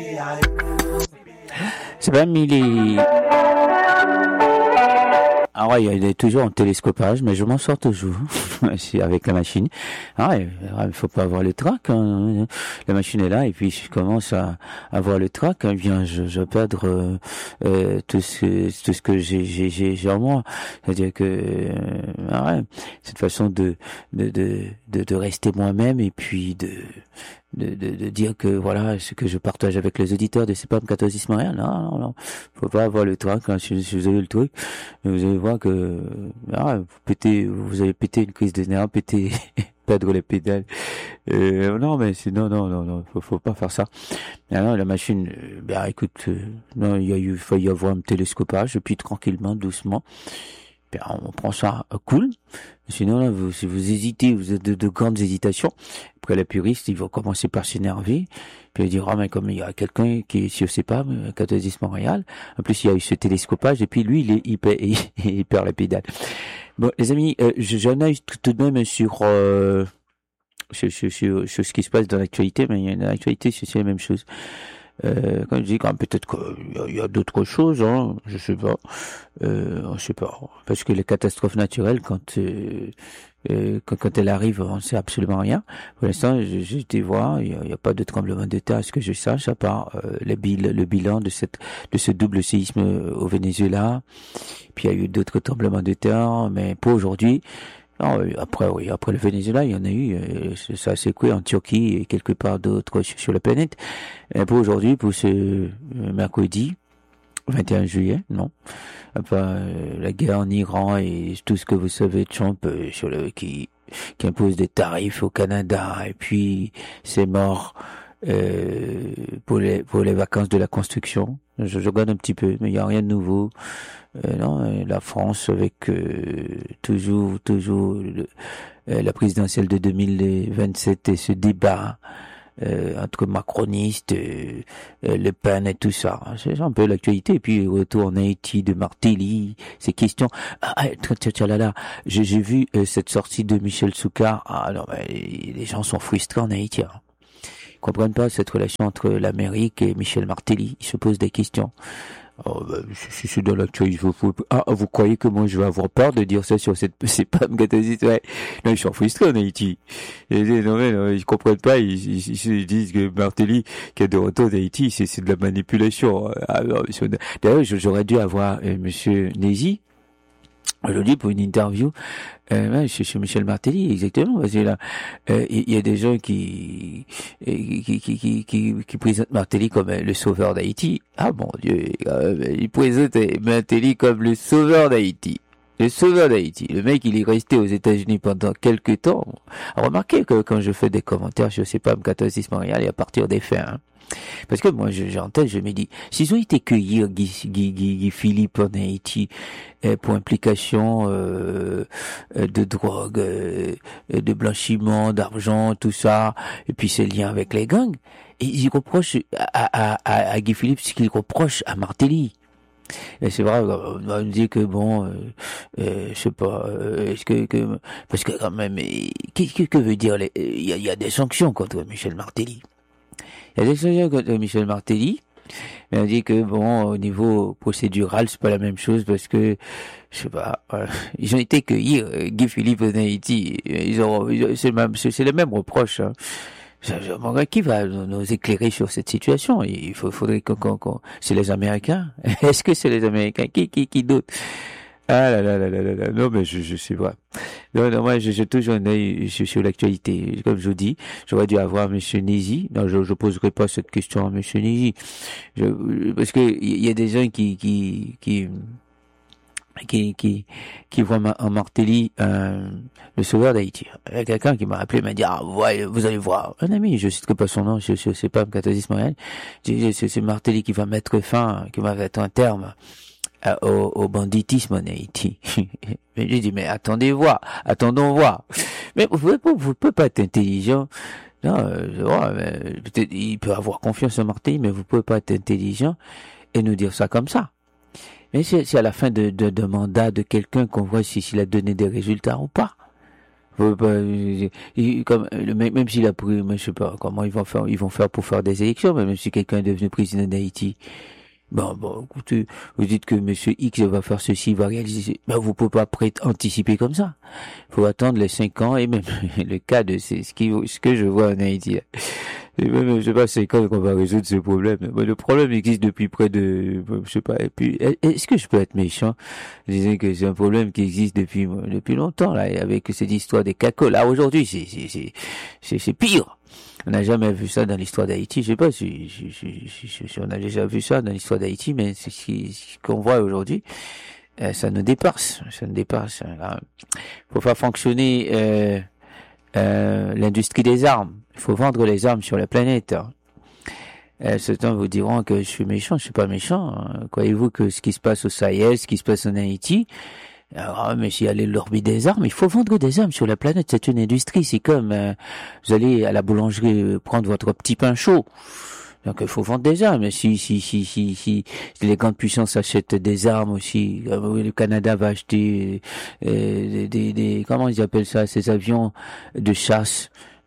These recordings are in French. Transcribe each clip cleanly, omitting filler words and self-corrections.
C'est pas mis les... Ah ouais, il est toujours en télescopage, mais je m'en sors toujours avec la machine. Ah ouais, il faut pas avoir le trac. Hein. La machine est là et puis je commence à avoir le trac. Hein. Bien, je perdre tout ce que j'ai en moi. C'est-à-dire que ah ouais, cette façon de rester moi-même et puis de dire que voilà ce que je partage avec les auditeurs de CEPAM Catholicisme Montréal. Non, faut pas avoir le trac. Hein. Si vous avez le truc, vous allez voir que vous allez péter une crise de nerfs, perdre les pédales. Non, mais c'est non, faut pas faire ça. Alors la machine, écoute, non, il faut y avoir un télescopage et puis tranquillement, doucement. On prend ça cool. Sinon, là, si vous hésitez, vous êtes de grandes hésitations. Après, les puristes, ils vont commencer par s'énerver. Puis ils diront, mais comme il y a quelqu'un qui est sur CEPAM, Catholicisme Montréal. En plus, il y a eu ce télescopage. Et puis, lui, il perd les pédales. Bon, les amis, j'en ai tout de même sur ce qui se passe dans l'actualité. Mais dans l'actualité, c'est la même chose. Quand je dis quand peut-être qu'il y a d'autres choses, hein, je sais pas, parce que les catastrophes naturelles, quand elles arrivent, on sait absolument rien. Pour l'instant, j'ai été voir, il y a pas de tremblement de terre, à ce que je sache, à part le bilan de ce double séisme au Venezuela. Puis il y a eu d'autres tremblements de terre, mais pour aujourd'hui. Non, après le Venezuela, il y en a eu, ça s'est secoué en Turquie et quelque part d'autres sur la planète. Et pour aujourd'hui, pour ce mercredi 21 juillet, non. Enfin, la guerre en Iran et tout ce que vous savez, Trump qui impose des tarifs au Canada et puis c'est mort pour les vacances de la construction. Je regarde un petit peu, mais il y a rien de nouveau. Non, la France avec toujours la présidentielle de 2027 et ce débat entre macronistes, Le Pen et tout ça. C'est un peu l'actualité. Et puis retour en Haïti de Martelly, ces questions. J'ai vu cette sortie de Michel Soucar. Ah non, mais les gens sont frustrés en Haïti. Hein. Ils comprennent pas cette relation entre l'Amérique et Michel Martelly. Ils se posent des questions. Oh, si c'est dans l'actualité, vous croyez que moi je vais avoir peur de dire ça sur c'est pas catholique, ouais. Non, ils sont frustrés en Haïti. Non, ils comprennent pas, ils disent que Martelly, qui est de retour d'Haïti, c'est de la manipulation. D'ailleurs, j'aurais dû avoir, monsieur Nézy, aujourd'hui pour une interview chez Michel Martelly, exactement, parce que là il y a des gens qui présentent Martelly comme le sauveur d'Haïti. Ah mon Dieu, il présente Martelly comme le sauveur d'Haïti. Le sauveur d'Haïti. Le mec, il est resté aux États-Unis pendant quelques temps. Remarquez que quand je fais des commentaires, je sais pas, Catholicisme Montréal, et à partir des faits, hein. Parce que moi, j'ai en tête, je me dis, s'ils ont été cueillir Guy Philippe en Haïti pour implication de drogue, de blanchiment, d'argent, tout ça, et puis ses liens avec les gangs, et ils reprochent à Guy Philippe ce qu'ils reprochent à Martelly. Et c'est vrai, on va me dire que bon, je sais pas, est-ce que parce que quand même, que veut dire il y a des sanctions contre Michel Martelly. Il y a des sanctions contre Michel Martelly, mais on dit que bon, au niveau procédural, c'est pas la même chose parce que, je sais pas, ils ont été cueillis, Guy Philippe en Haïti, c'est les mêmes reproches, hein. Qui va nous éclairer sur cette situation? Il faudrait c'est les Américains? Est-ce que c'est les Américains? Qui d'autre? Ah là. Non, mais je sais pas. Non, moi, j'ai toujours un œil sur l'actualité. Comme je vous dis, j'aurais dû avoir monsieur Nézy. Non, je poserai pas cette question à monsieur Nézy. Parce que il y a des gens qui voit en Martelly le sauveur d'Haïti. Il y a quelqu'un qui m'a appelé, m'a dit ouais, vous allez voir, un ami, je cite pas son nom, je sais pas, Catholicisme Montréal, c'est Martelly qui va mettre un terme au banditisme en Haïti. Mais j'ai dit, mais attendons voir. Mais vous pouvez pas être intelligent. Non, peut-être il peut avoir confiance en Martelly, mais vous pouvez pas être intelligent et nous dire ça comme ça. Mais c'est à la fin de mandat de quelqu'un qu'on voit s'il a donné des résultats ou pas. Faut pas, comme le mec, même s'il a pris, mais je sais pas comment ils vont faire pour faire des élections, mais même si quelqu'un est devenu président d'Haïti. Bon, écoutez, vous dites que Monsieur X va faire ceci, va réaliser, ben vous pouvez pas anticiper comme ça. Faut attendre les 5 ans et même le cas de ce que je vois en Haïti. Et même, je sais pas, 5 ans qu'on va résoudre ce problème. Mais le problème existe depuis près de, je sais pas, et puis, est-ce que je peux être méchant? Je disais que c'est un problème qui existe depuis longtemps, là, et avec cette histoire des cacos. Là, aujourd'hui, c'est pire. On n'a jamais vu ça dans l'histoire d'Haïti. Je sais pas si on a déjà vu ça dans l'histoire d'Haïti, mais c'est ce qu'on voit aujourd'hui. Ça nous dépasse. Ça nous dépasse. Faut faire fonctionner l'industrie des armes. Il faut vendre les armes sur la planète. Certains vous diront que je suis méchant. Je suis pas méchant. Croyez-vous que ce qui se passe au Sahel, ce qui se passe en Haïti, alors, mais s'il y a l'orbite des armes, il faut vendre des armes sur la planète. C'est une industrie. C'est comme vous allez à la boulangerie prendre votre petit pain chaud. Donc il faut vendre des armes. Si les grandes puissances achètent des armes aussi, le Canada va acheter des comment ils appellent ça, ces avions de chasse.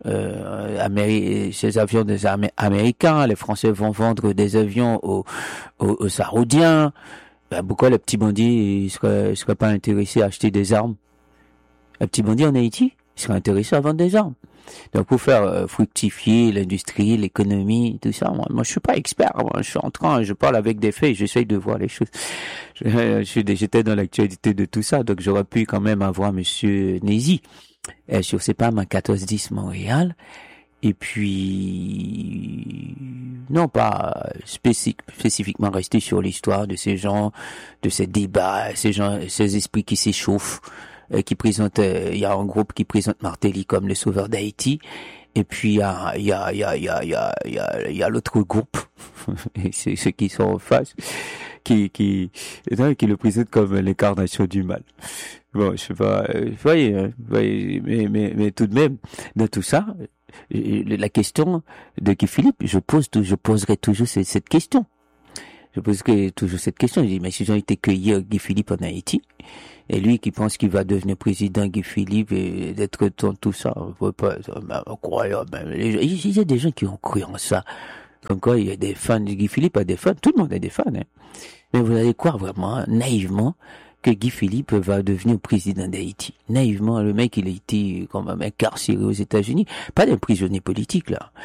Ces avions des armées américains, les Français vont vendre des avions aux Saoudiens. Pourquoi le petit bandit il serait pas intéressé à acheter des armes? Le petit bandit en Haïti, il serait intéressé à vendre des armes. Donc pour faire fructifier l'industrie, l'économie, tout ça, moi je suis pas expert, moi je parle avec des faits, j'essaye de voir les choses. J'étais dans l'actualité de tout ça, donc j'aurais pu quand même avoir Monsieur Nézy sur CEPAM à 1410 Montréal. Et puis, non pas spécifiquement rester sur l'histoire de ces gens, de ces débats, ces esprits qui s'échauffent, qui présentent, il y a un groupe qui présente Martelly comme le sauveur d'Haïti, et puis il y a l'autre groupe, et c'est ceux qui sont en face, qui le présentent comme l'incarnation du mal. Bon, je sais pas, voyez, mais tout de même, dans tout ça, la question de Guy Philippe, je poserai toujours cette question. Je poserai toujours cette question. Je dis, mais s'ils ont été cueillis Guy Philippe en Haïti, et lui qui pense qu'il va devenir président, Guy Philippe, et d'être tout ça, on peut pas, incroyable. Il y a des gens qui ont cru en ça. Comme quoi, il y a des fans de Guy Philippe, des fans, tout le monde a des fans, hein. Mais vous allez croire vraiment, naïvement, que Guy Philippe va devenir président d'Haïti. Naïvement, le mec, il a été quand même incarcéré aux États-Unis. Pas d'un prisonnier politique, là.